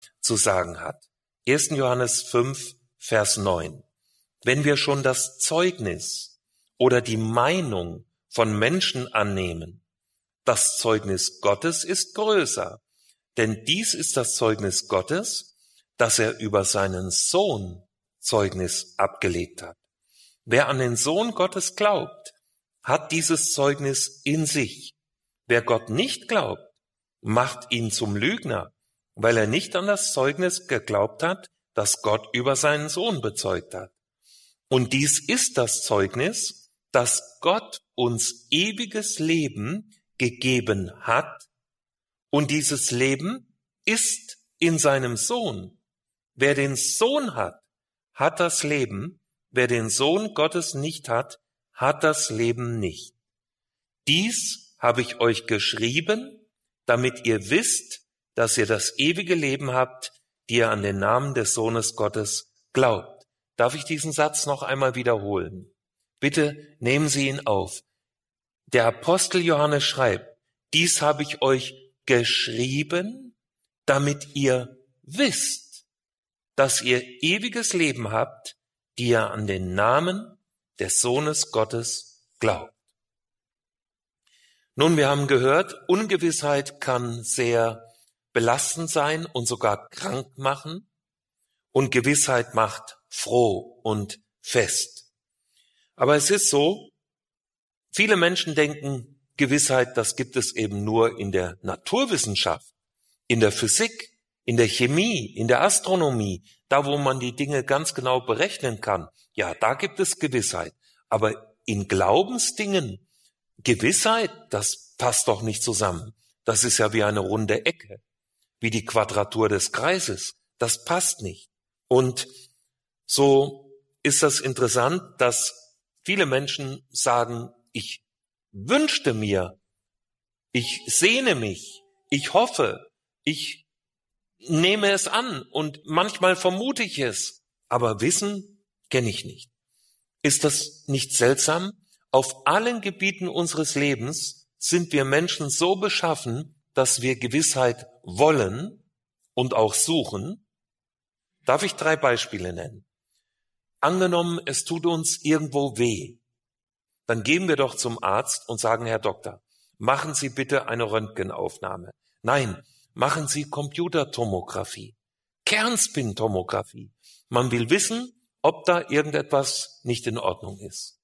zu sagen hat. 1. Johannes 5, Vers 9. Wenn wir schon das Zeugnis oder die Meinung von Menschen annehmen, das Zeugnis Gottes ist größer, denn dies ist das Zeugnis Gottes, dass er über seinen Sohn Zeugnis abgelegt hat. Wer an den Sohn Gottes glaubt, hat dieses Zeugnis in sich. Wer Gott nicht glaubt, macht ihn zum Lügner, weil er nicht an das Zeugnis geglaubt hat, das Gott über seinen Sohn bezeugt hat. Und dies ist das Zeugnis, dass Gott uns ewiges Leben gegeben hat, und dieses Leben ist in seinem Sohn. Wer den Sohn hat, hat das Leben. Wer den Sohn Gottes nicht hat, hat das Leben nicht. Dies habe ich euch geschrieben, damit ihr wisst, dass ihr das ewige Leben habt, die ihr an den Namen des Sohnes Gottes glaubt. Darf ich diesen Satz noch einmal wiederholen? Bitte nehmen Sie ihn auf. Der Apostel Johannes schreibt, dies habe ich euch geschrieben, damit ihr wisst, dass ihr ewiges Leben habt, die ihr an den Namen des Sohnes Gottes glaubt. Nun, wir haben gehört, Ungewissheit kann sehr belastend sein und sogar krank machen, und Gewissheit macht froh und fest. Aber es ist so, viele Menschen denken, Gewissheit, das gibt es eben nur in der Naturwissenschaft, in der Physik, in der Chemie, in der Astronomie, da wo man die Dinge ganz genau berechnen kann. Ja, da gibt es Gewissheit. Aber in Glaubensdingen, Gewissheit, das passt doch nicht zusammen. Das ist ja wie eine runde Ecke, wie die Quadratur des Kreises. Das passt nicht. Und so ist das interessant, dass viele Menschen sagen, ich wünschte mir, ich sehne mich, ich hoffe, ich nehme es an und manchmal vermute ich es, aber Wissen kenne ich nicht. Ist das nicht seltsam? Auf allen Gebieten unseres Lebens sind wir Menschen so beschaffen, dass wir Gewissheit wollen und auch suchen. Darf ich 3 Beispiele nennen? Angenommen, es tut uns irgendwo weh. Dann gehen wir doch zum Arzt und sagen, Herr Doktor, machen Sie bitte eine Röntgenaufnahme. Nein, machen Sie Computertomographie, Kernspintomographie. Man will wissen, ob da irgendetwas nicht in Ordnung ist.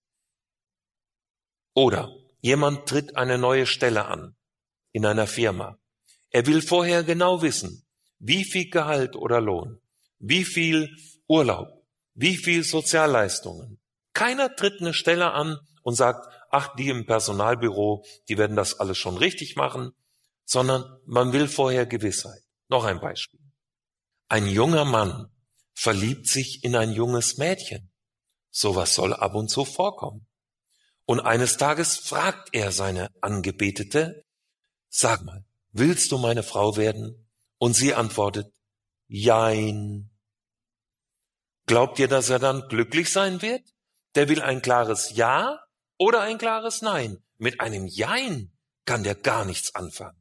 Oder jemand tritt eine neue Stelle an in einer Firma. Er will vorher genau wissen, wie viel Gehalt oder Lohn, wie viel Urlaub, wie viel Sozialleistungen. Keiner tritt eine Stelle an und sagt, ach, die im Personalbüro, die werden das alles schon richtig machen, sondern man will vorher Gewissheit. Noch ein Beispiel. Ein junger Mann verliebt sich in ein junges Mädchen. Sowas soll ab und zu vorkommen. Und eines Tages fragt er seine Angebetete, sag mal, willst du meine Frau werden? Und sie antwortet, jein. Glaubt ihr, dass er dann glücklich sein wird? Der will ein klares Ja oder ein klares Nein. Mit einem Jein kann der gar nichts anfangen.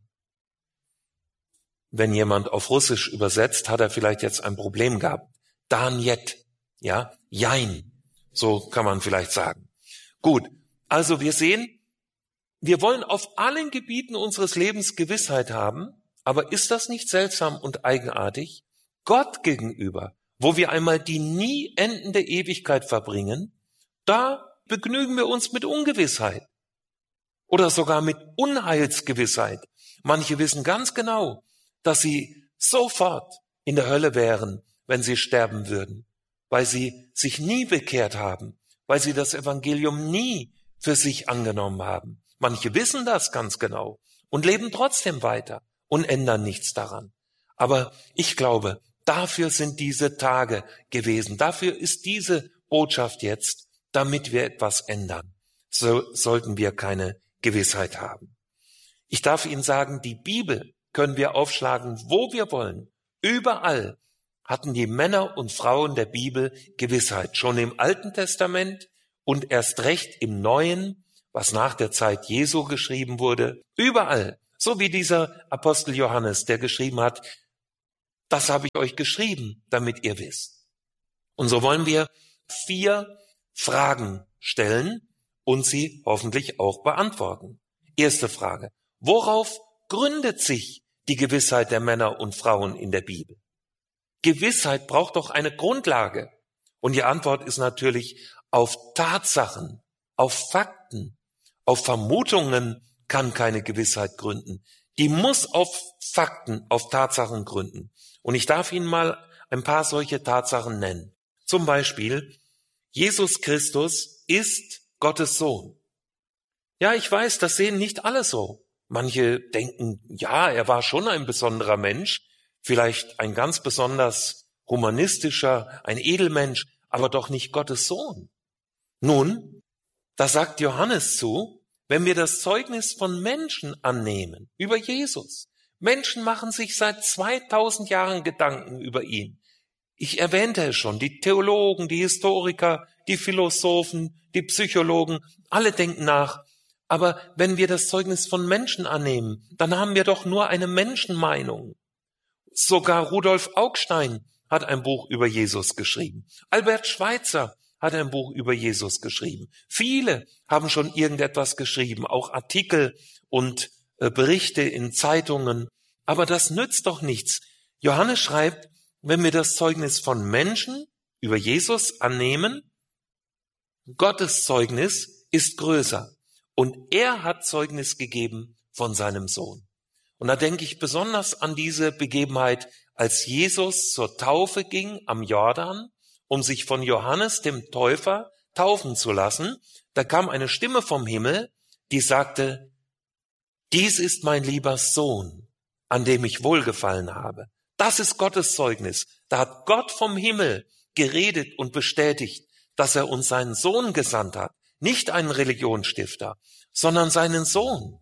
Wenn jemand auf Russisch übersetzt, hat er vielleicht jetzt ein Problem gehabt. Dan jet, ja, Jein, so kann man vielleicht sagen. Gut, also wir sehen, wir wollen auf allen Gebieten unseres Lebens Gewissheit haben, aber ist das nicht seltsam und eigenartig? Gott gegenüber, wo wir einmal die nie endende Ewigkeit verbringen, da begnügen wir uns mit Ungewissheit oder sogar mit Unheilsgewissheit. Manche wissen ganz genau, dass sie sofort in der Hölle wären, wenn sie sterben würden, weil sie sich nie bekehrt haben, weil sie das Evangelium nie für sich angenommen haben. Manche wissen das ganz genau und leben trotzdem weiter und ändern nichts daran. Aber ich glaube, dafür sind diese Tage gewesen. Dafür ist diese Botschaft jetzt, damit wir etwas ändern. So sollten wir keine Gewissheit haben. Ich darf Ihnen sagen, die Bibel können wir aufschlagen, wo wir wollen. Überall hatten die Männer und Frauen der Bibel Gewissheit. Schon im Alten Testament und erst recht im Neuen, was nach der Zeit Jesu geschrieben wurde. Überall. So wie dieser Apostel Johannes, der geschrieben hat, das habe ich euch geschrieben, damit ihr wisst. Und so wollen wir 4 Fragen stellen und sie hoffentlich auch beantworten. Erste Frage: Worauf gründet sich die Gewissheit der Männer und Frauen in der Bibel? Gewissheit braucht doch eine Grundlage. Und die Antwort ist natürlich auf Tatsachen, auf Fakten, auf Vermutungen kann keine Gewissheit gründen. Die muss auf Fakten, auf Tatsachen gründen. Und ich darf Ihnen mal ein paar solche Tatsachen nennen. Zum Beispiel, Jesus Christus ist Gottes Sohn. Ja, ich weiß, das sehen nicht alle so. Manche denken, ja, er war schon ein besonderer Mensch, vielleicht ein ganz besonders humanistischer, ein Edelmensch, aber doch nicht Gottes Sohn. Nun, da sagt Johannes zu, wenn wir das Zeugnis von Menschen annehmen über Jesus, Menschen machen sich seit 2000 Jahren Gedanken über ihn. Ich erwähnte es schon, die Theologen, die Historiker, die Philosophen, die Psychologen, alle denken nach. Aber wenn wir das Zeugnis von Menschen annehmen, dann haben wir doch nur eine Menschenmeinung. Sogar Rudolf Augstein hat ein Buch über Jesus geschrieben. Albert Schweitzer hat ein Buch über Jesus geschrieben. Viele haben schon irgendetwas geschrieben, auch Artikel und Berichte in Zeitungen. Aber das nützt doch nichts. Johannes schreibt, wenn wir das Zeugnis von Menschen über Jesus annehmen, Gottes Zeugnis ist größer. Und er hat Zeugnis gegeben von seinem Sohn. Und da denke ich besonders an diese Begebenheit, als Jesus zur Taufe ging am Jordan, um sich von Johannes dem Täufer taufen zu lassen. Da kam eine Stimme vom Himmel, die sagte, dies ist mein lieber Sohn, an dem ich wohlgefallen habe. Das ist Gottes Zeugnis. Da hat Gott vom Himmel geredet und bestätigt, dass er uns seinen Sohn gesandt hat. Nicht einen Religionsstifter, sondern seinen Sohn.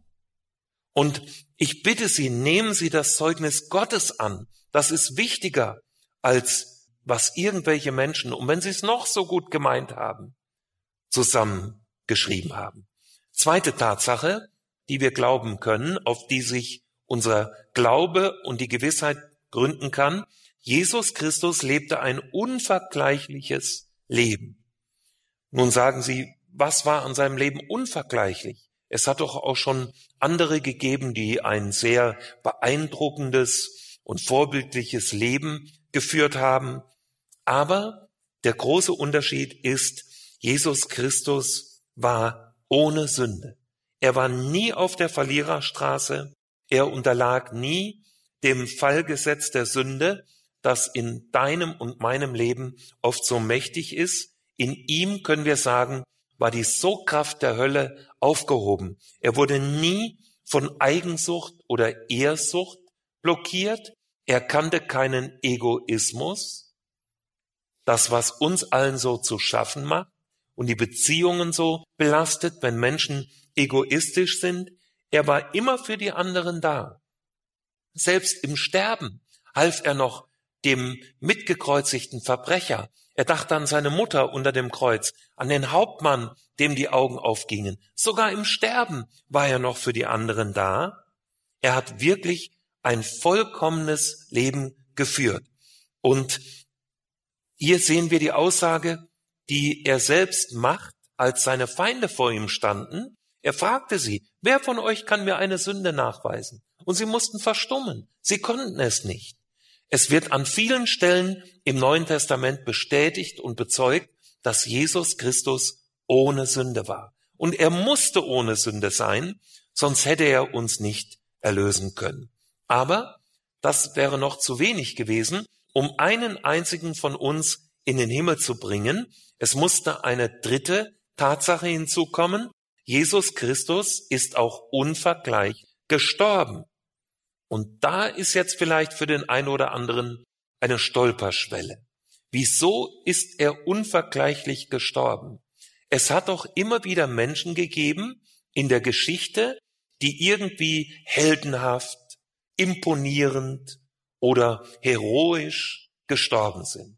Und ich bitte Sie, nehmen Sie das Zeugnis Gottes an. Das ist wichtiger, als was irgendwelche Menschen, und wenn sie es noch so gut gemeint haben, zusammengeschrieben haben. Zweite Tatsache, die wir glauben können, auf die sich unser Glaube und die Gewissheit gründen kann: Jesus Christus lebte ein unvergleichliches Leben. Nun sagen Sie, was war an seinem Leben unvergleichlich? Es hat doch auch schon andere gegeben, die ein sehr beeindruckendes und vorbildliches Leben geführt haben. Aber der große Unterschied ist, Jesus Christus war ohne Sünde. Er war nie auf der Verliererstraße. Er unterlag nie dem Fallgesetz der Sünde, das in deinem und meinem Leben oft so mächtig ist. In ihm, können wir sagen, war die Sogkraft der Hölle aufgehoben. Er wurde nie von Eigensucht oder Ehrsucht blockiert. Er kannte keinen Egoismus. Das, was uns allen so zu schaffen macht und die Beziehungen so belastet, wenn Menschen egoistisch sind. Er war immer für die anderen da. Selbst im Sterben half er noch dem mitgekreuzigten Verbrecher. Er dachte an seine Mutter unter dem Kreuz, an den Hauptmann, dem die Augen aufgingen. Sogar im Sterben war er noch für die anderen da. Er hat wirklich ein vollkommenes Leben geführt. Und hier sehen wir die Aussage, die er selbst macht, als seine Feinde vor ihm standen. Er fragte sie, wer von euch kann mir eine Sünde nachweisen? Und sie mussten verstummen. Sie konnten es nicht. Es wird an vielen Stellen im Neuen Testament bestätigt und bezeugt, dass Jesus Christus ohne Sünde war. Und er musste ohne Sünde sein, sonst hätte er uns nicht erlösen können. Aber das wäre noch zu wenig gewesen, um einen einzigen von uns in den Himmel zu bringen. Es musste eine dritte Tatsache hinzukommen. Jesus Christus ist auch unvergleichlich gestorben. Und da ist jetzt vielleicht für den einen oder anderen eine Stolperschwelle. Wieso ist er unvergleichlich gestorben? Es hat doch immer wieder Menschen gegeben in der Geschichte, die irgendwie heldenhaft, imponierend oder heroisch gestorben sind.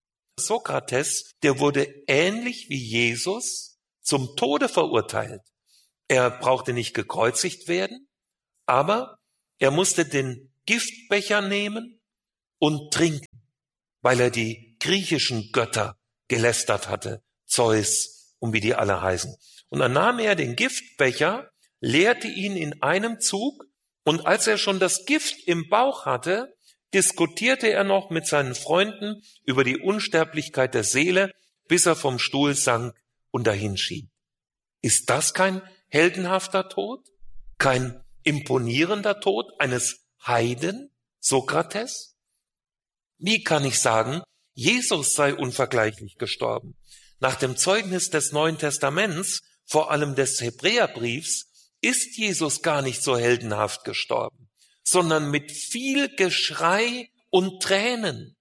Sokrates, der wurde ähnlich wie Jesus zum Tode verurteilt. Er brauchte nicht gekreuzigt werden, aber er musste den Giftbecher nehmen und trinken, weil er die griechischen Götter gelästert hatte, Zeus und wie die alle heißen. Und dann nahm er den Giftbecher, leerte ihn in einem Zug, und als er schon das Gift im Bauch hatte, diskutierte er noch mit seinen Freunden über die Unsterblichkeit der Seele, bis er vom Stuhl sank und dahinschien. Ist das kein heldenhafter Tod? Kein imponierender Tod eines Heiden, Sokrates? Wie kann ich sagen, Jesus sei unvergleichlich gestorben? Nach dem Zeugnis des Neuen Testaments, vor allem des Hebräerbriefs, ist Jesus gar nicht so heldenhaft gestorben, sondern mit viel Geschrei und Tränen.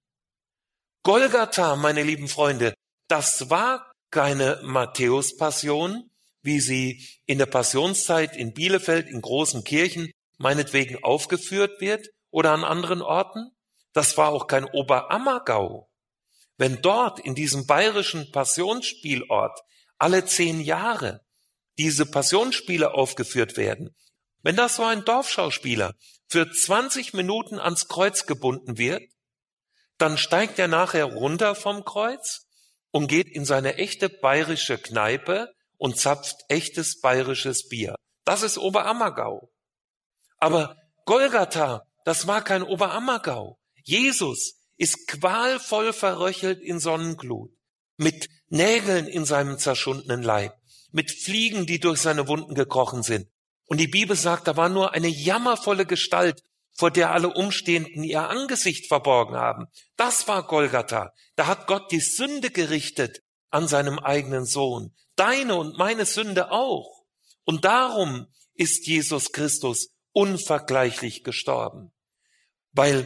Golgatha, meine lieben Freunde, das war keine Matthäus-Passion, wie sie in der Passionszeit in Bielefeld in großen Kirchen meinetwegen aufgeführt wird oder an anderen Orten. Das war auch kein Oberammergau. Wenn dort in diesem bayerischen Passionsspielort alle 10 Jahre diese Passionsspiele aufgeführt werden, wenn das so ein Dorfschauspieler für 20 Minuten ans Kreuz gebunden wird, dann steigt er nachher runter vom Kreuz und geht in seine echte bayerische Kneipe und zapft echtes bayerisches Bier. Das ist Oberammergau. Aber Golgatha, das war kein Oberammergau. Jesus ist qualvoll verröchelt in Sonnenglut, mit Nägeln in seinem zerschundenen Leib, mit Fliegen, die durch seine Wunden gekrochen sind. Und die Bibel sagt, da war nur eine jammervolle Gestalt, vor der alle Umstehenden ihr Angesicht verborgen haben. Das war Golgatha. Da hat Gott die Sünde gerichtet an seinem eigenen Sohn. Deine und meine Sünde auch. Und darum ist Jesus Christus unvergleichlich gestorben. Weil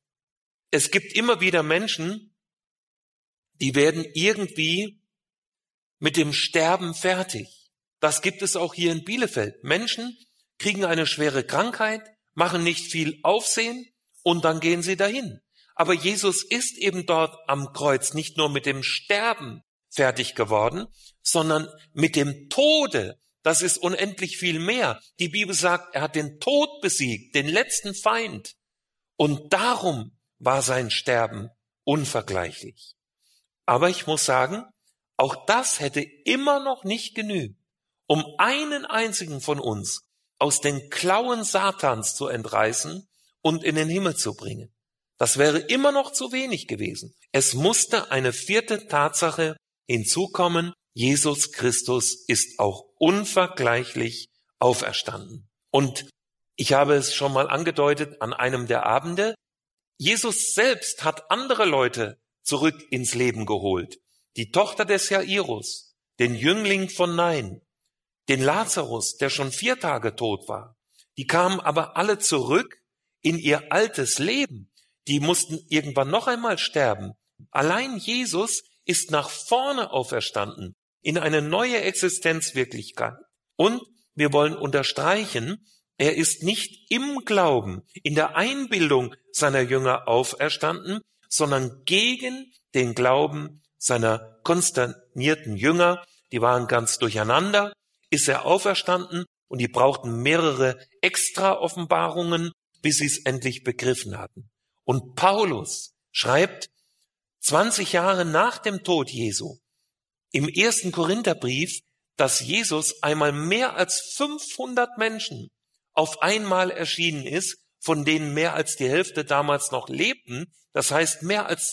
es gibt immer wieder Menschen, die werden irgendwie mit dem Sterben fertig. Das gibt es auch hier in Bielefeld. Menschen kriegen eine schwere Krankheit, machen nicht viel Aufsehen und dann gehen sie dahin. Aber Jesus ist eben dort am Kreuz nicht nur mit dem Sterben fertig geworden, sondern mit dem Tode. Das ist unendlich viel mehr. Die Bibel sagt, er hat den Tod besiegt, den letzten Feind. Und darum war sein Sterben unvergleichlich. Aber ich muss sagen, auch das hätte immer noch nicht genügt, um einen einzigen von uns aus den Klauen Satans zu entreißen und in den Himmel zu bringen. Das wäre immer noch zu wenig gewesen. Es musste eine 4. Tatsache hinzukommen. Jesus Christus ist auch unvergleichlich auferstanden. Und ich habe es schon mal angedeutet an einem der Abende. Jesus selbst hat andere Leute zurück ins Leben geholt. Die Tochter des Jairus, den Jüngling von Nain, den Lazarus, der schon 4 Tage tot war. Die kamen aber alle zurück in ihr altes Leben. Die mussten irgendwann noch einmal sterben. Allein Jesus ist nach vorne auferstanden, in eine neue Existenzwirklichkeit. Und wir wollen unterstreichen, er ist nicht im Glauben, in der Einbildung seiner Jünger auferstanden, sondern gegen den Glauben seiner konsternierten Jünger. Die waren ganz durcheinander. Ist er auferstanden und die brauchten mehrere Extra-Offenbarungen, bis sie es endlich begriffen hatten. Und Paulus schreibt 20 Jahre nach dem Tod Jesu im 1. Korintherbrief, dass Jesus einmal mehr als 500 Menschen auf einmal erschienen ist, von denen mehr als die Hälfte damals noch lebten. Das heißt, mehr als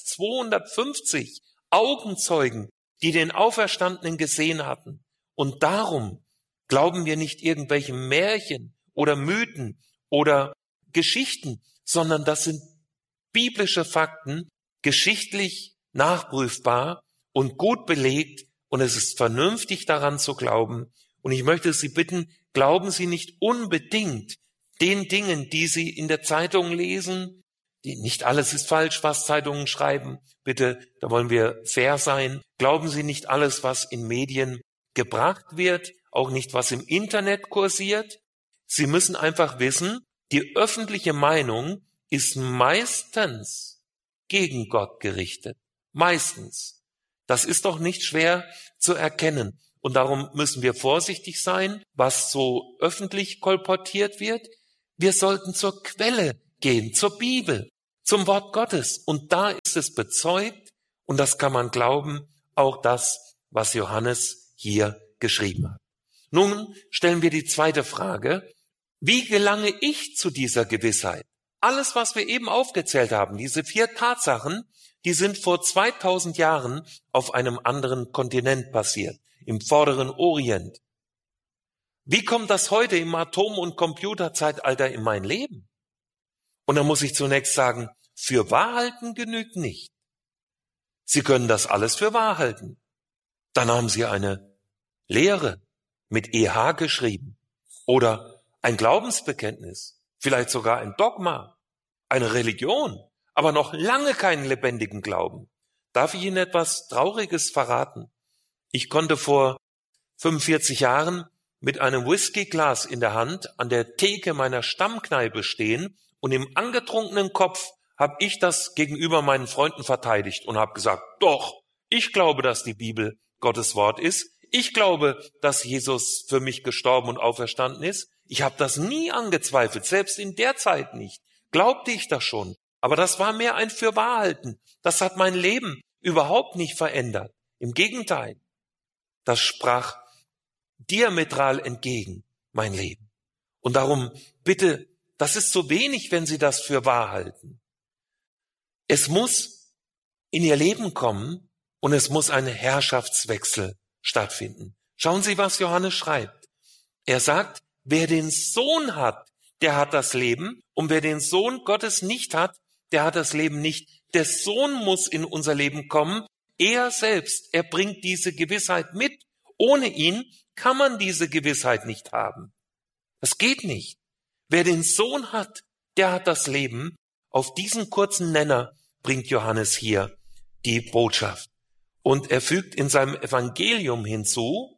250 Augenzeugen, die den Auferstandenen gesehen hatten. Und darum glauben wir nicht irgendwelchen Märchen oder Mythen oder Geschichten, sondern das sind biblische Fakten, geschichtlich nachprüfbar und gut belegt, und es ist vernünftig daran zu glauben. Und ich möchte Sie bitten, glauben Sie nicht unbedingt den Dingen, die Sie in der Zeitung lesen. Nicht alles ist falsch, was Zeitungen schreiben. Bitte, da wollen wir fair sein. Glauben Sie nicht alles, was in Medien gebracht wird, auch nicht, was im Internet kursiert. Sie müssen einfach wissen, die öffentliche Meinung ist meistens gegen Gott gerichtet. Meistens. Das ist doch nicht schwer zu erkennen. Und darum müssen wir vorsichtig sein, was so öffentlich kolportiert wird. Wir sollten zur Quelle gehen, zur Bibel. zum Wort Gottes. Und da ist es bezeugt, und das kann man glauben, auch das, was Johannes hier geschrieben hat. Nun stellen wir die zweite Frage: Wie gelange ich zu dieser Gewissheit? Alles, was wir eben aufgezählt haben, diese 4 Tatsachen, die sind vor 2000 Jahren auf einem anderen Kontinent passiert, im vorderen Orient. Wie kommt das heute im Atom- und Computerzeitalter in mein Leben? Und dann muss ich zunächst sagen, für wahr halten genügt nicht. Sie können das alles für wahr halten. Dann haben Sie eine Lehre mit EH geschrieben oder ein Glaubensbekenntnis, vielleicht sogar ein Dogma, eine Religion, aber noch lange keinen lebendigen Glauben. Darf ich Ihnen etwas Trauriges verraten? Ich konnte vor 45 Jahren mit einem Whiskyglas in der Hand an der Theke meiner Stammkneipe stehen und im angetrunkenen Kopf habe ich das gegenüber meinen Freunden verteidigt und habe gesagt, doch, ich glaube, dass die Bibel Gottes Wort ist. Ich glaube, dass Jesus für mich gestorben und auferstanden ist. Ich habe das nie angezweifelt, selbst in der Zeit nicht. Glaubte ich das schon. Aber das war mehr ein Fürwahrhalten. Das hat mein Leben überhaupt nicht verändert. Im Gegenteil, das sprach diametral entgegen mein Leben. Und darum bitte, das ist so wenig, wenn Sie das für wahr halten. Es muss in Ihr Leben kommen und es muss ein Herrschaftswechsel stattfinden. Schauen Sie, was Johannes schreibt. Er sagt, wer den Sohn hat, der hat das Leben, und wer den Sohn Gottes nicht hat, der hat das Leben nicht. Der Sohn muss in unser Leben kommen. Er selbst, er bringt diese Gewissheit mit. Ohne ihn kann man diese Gewissheit nicht haben. Das geht nicht. Wer den Sohn hat, der hat das Leben. Auf diesen kurzen Nenner bringt Johannes hier die Botschaft. Und er fügt in seinem Evangelium hinzu,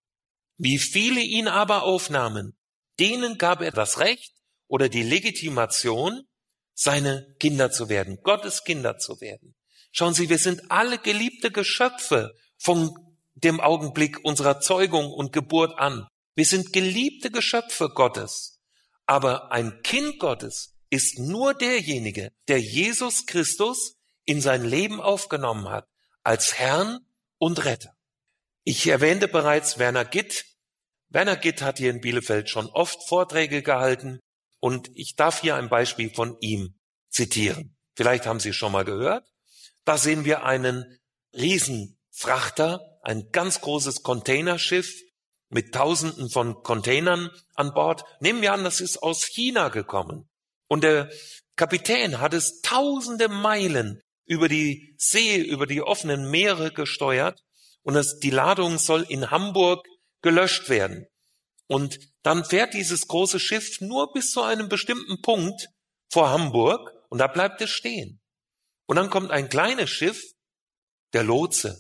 wie viele ihn aber aufnahmen, denen gab er das Recht oder die Legitimation, seine Kinder zu werden, Gottes Kinder zu werden. Schauen Sie, wir sind alle geliebte Geschöpfe von dem Augenblick unserer Zeugung und Geburt an. Wir sind geliebte Geschöpfe Gottes. Aber ein Kind Gottes ist nur derjenige, der Jesus Christus in sein Leben aufgenommen hat, als Herrn und Retter. Ich erwähnte bereits Werner Gitt. Werner Gitt hat hier in Bielefeld schon oft Vorträge gehalten und ich darf hier ein Beispiel von ihm zitieren. Vielleicht haben Sie es schon mal gehört. Da sehen wir einen Riesenfrachter, ein ganz großes Containerschiff mit Tausenden von Containern an Bord. Nehmen wir an, das ist aus China gekommen. Und der Kapitän hat es tausende Meilen über die See, über die offenen Meere gesteuert und die Ladung soll in Hamburg gelöscht werden. Und dann fährt dieses große Schiff nur bis zu einem bestimmten Punkt vor Hamburg und da bleibt es stehen. Und dann kommt ein kleines Schiff, der Lotse.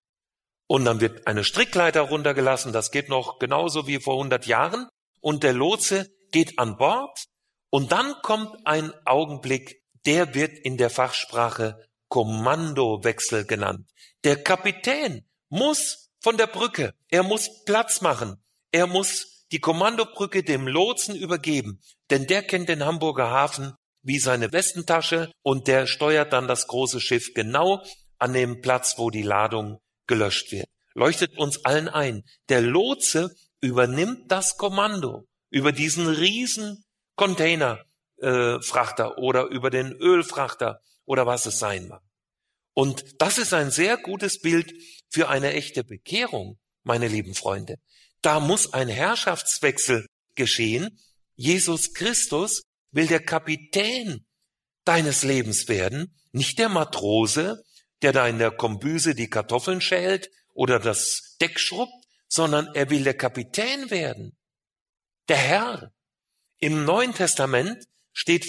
Und dann wird eine Strickleiter runtergelassen, das geht noch genauso wie vor 100 Jahren. Und der Lotse geht an Bord und dann kommt ein Augenblick, der wird in der Fachsprache Kommandowechsel genannt. Der Kapitän muss von der Brücke, er muss Platz machen, er muss die Kommandobrücke dem Lotsen übergeben, denn der kennt den Hamburger Hafen wie seine Westentasche und der steuert dann das große Schiff genau an dem Platz, wo die Ladung gelöscht wird. Leuchtet uns allen ein. Der Lotse übernimmt das Kommando über diesen riesen Containerfrachter oder über den Ölfrachter oder was es sein mag. Und das ist ein sehr gutes Bild für eine echte Bekehrung, meine lieben Freunde. Da muss ein Herrschaftswechsel geschehen. Jesus Christus will der Kapitän deines Lebens werden, nicht der Matrose, der da in der Kombüse die Kartoffeln schält oder das Deck schrubbt, sondern er will der Kapitän werden, der Herr. Im Neuen Testament steht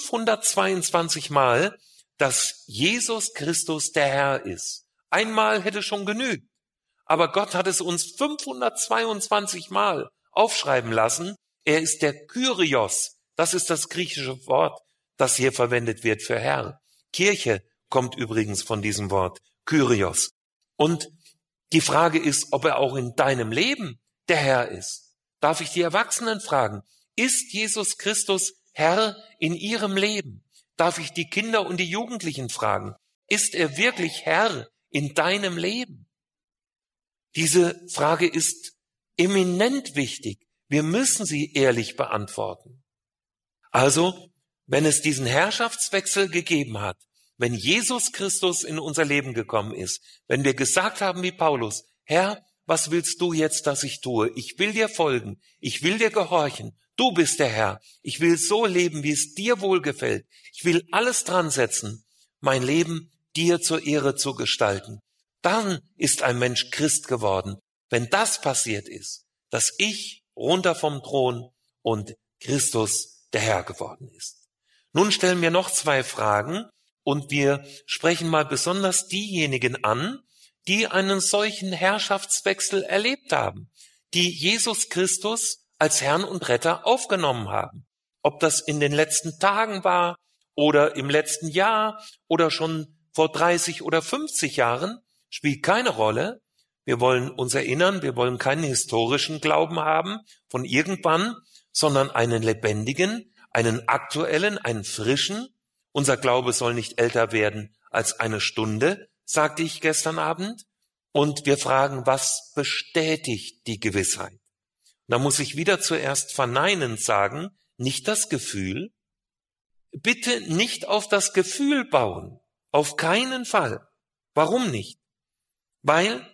522 Mal, dass Jesus Christus der Herr ist. Einmal hätte schon genügt, aber Gott hat es uns 522 Mal aufschreiben lassen. Er ist der Kyrios, das ist das griechische Wort, das hier verwendet wird für Herr. Kirche kommt übrigens von diesem Wort, Kyrios. Und die Frage ist, ob er auch in deinem Leben der Herr ist. Darf ich die Erwachsenen fragen, ist Jesus Christus Herr in ihrem Leben? Darf ich die Kinder und die Jugendlichen fragen, ist er wirklich Herr in deinem Leben? Diese Frage ist eminent wichtig. Wir müssen sie ehrlich beantworten. Also, wenn es diesen Herrschaftswechsel gegeben hat, wenn Jesus Christus in unser Leben gekommen ist, wenn wir gesagt haben wie Paulus, Herr, was willst du jetzt, dass ich tue? Ich will dir folgen, ich will dir gehorchen, du bist der Herr, ich will so leben, wie es dir wohlgefällt, ich will alles dran setzen, mein Leben dir zur Ehre zu gestalten. Dann ist ein Mensch Christ geworden, wenn das passiert ist, dass ich runter vom Thron und Christus der Herr geworden ist. Nun stellen wir noch 2 Fragen und wir sprechen mal besonders diejenigen an, die einen solchen Herrschaftswechsel erlebt haben, die Jesus Christus als Herrn und Retter aufgenommen haben. Ob das in den letzten Tagen war oder im letzten Jahr oder schon vor 30 oder 50 Jahren, spielt keine Rolle. Wir wollen uns erinnern, wir wollen keinen historischen Glauben haben von irgendwann, sondern einen lebendigen, einen aktuellen, einen frischen. Unser Glaube soll nicht älter werden als eine Stunde, sagte ich gestern Abend. Und wir fragen, was bestätigt die Gewissheit? Da muss ich wieder zuerst verneinend sagen, nicht das Gefühl. Bitte nicht auf das Gefühl bauen. Auf keinen Fall. Warum nicht? Weil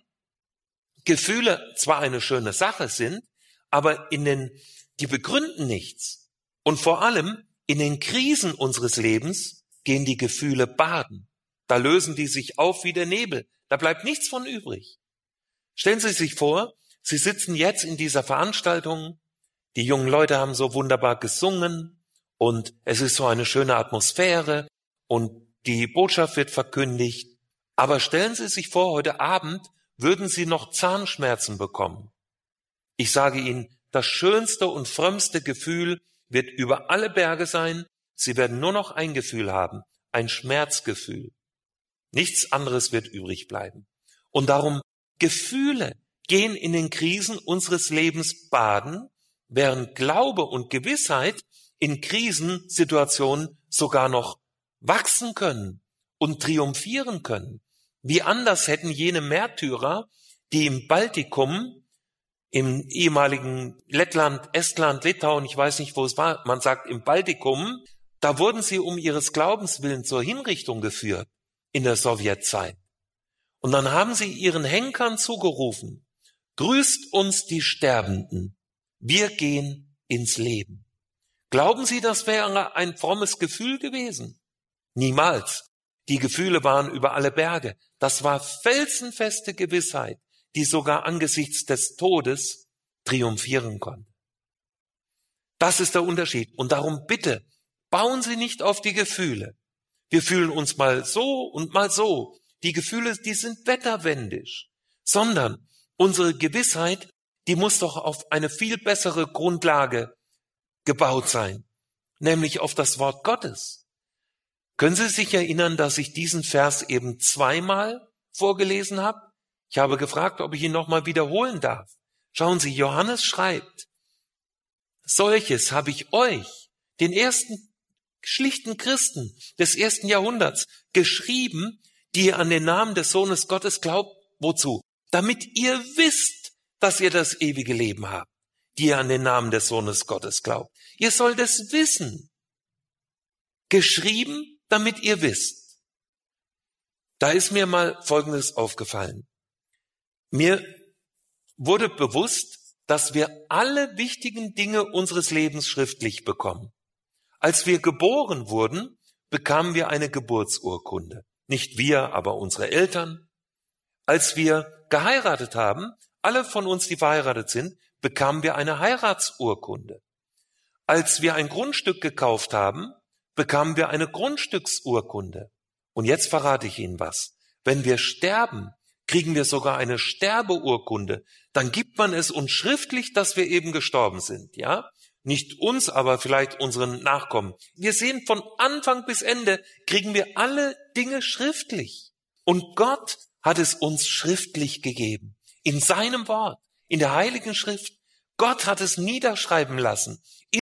Gefühle zwar eine schöne Sache sind, aber die begründen nichts. Und vor allem in den Krisen unseres Lebens gehen die Gefühle baden. Da lösen die sich auf wie der Nebel. Da bleibt nichts von übrig. Stellen Sie sich vor, Sie sitzen jetzt in dieser Veranstaltung, die jungen Leute haben so wunderbar gesungen und es ist so eine schöne Atmosphäre und die Botschaft wird verkündigt. Aber stellen Sie sich vor, heute Abend würden Sie noch Zahnschmerzen bekommen. Ich sage Ihnen, das schönste und frömmste Gefühl wird über alle Berge sein. Sie werden nur noch ein Gefühl haben, ein Schmerzgefühl. Nichts anderes wird übrig bleiben. Und darum, Gefühle gehen in den Krisen unseres Lebens baden, während Glaube und Gewissheit in Krisensituationen sogar noch wachsen können und triumphieren können. Wie anders hätten jene Märtyrer, die im Baltikum, im ehemaligen Lettland, Estland, Litauen, ich weiß nicht, wo es war, man sagt im Baltikum, da wurden sie um ihres Glaubens willen zur Hinrichtung geführt in der Sowjetzeit. Und dann haben sie ihren Henkern zugerufen, grüßt uns die Sterbenden, wir gehen ins Leben. Glauben Sie, das wäre ein frommes Gefühl gewesen? Niemals. Die Gefühle waren über alle Berge. Das war felsenfeste Gewissheit, die sogar angesichts des Todes triumphieren konnte. Das ist der Unterschied. Und darum bitte, bauen Sie nicht auf die Gefühle. Wir fühlen uns mal so und mal so. Die Gefühle, die sind wetterwendisch. Sondern unsere Gewissheit, die muss doch auf eine viel bessere Grundlage gebaut sein, nämlich auf das Wort Gottes. Können Sie sich erinnern, dass ich diesen Vers eben 2-mal vorgelesen habe? Ich habe gefragt, ob ich ihn nochmal wiederholen darf. Schauen Sie, Johannes schreibt, solches habe ich euch, den ersten schlichten Christen des 1. Jahrhunderts, geschrieben, die ihr an den Namen des Sohnes Gottes glaubt. Wozu? Damit ihr wisst, dass ihr das ewige Leben habt, die ihr an den Namen des Sohnes Gottes glaubt. Ihr sollt es wissen. Geschrieben, damit ihr wisst. Da ist mir mal Folgendes aufgefallen. Mir wurde bewusst, dass wir alle wichtigen Dinge unseres Lebens schriftlich bekommen. Als wir geboren wurden, bekamen wir eine Geburtsurkunde. Nicht wir, aber unsere Eltern. Als wir geheiratet haben, alle von uns, die verheiratet sind, bekamen wir eine Heiratsurkunde. Als wir ein Grundstück gekauft haben, bekamen wir eine Grundstücksurkunde. Und jetzt verrate ich Ihnen was. Wenn wir sterben, kriegen wir sogar eine Sterbeurkunde. Dann gibt man es uns schriftlich, dass wir eben gestorben sind, ja? Nicht uns, aber vielleicht unseren Nachkommen. Wir sehen, von Anfang bis Ende kriegen wir alle Dinge schriftlich. Und Gott hat es uns schriftlich gegeben. In seinem Wort, in der Heiligen Schrift. Gott hat es niederschreiben lassen.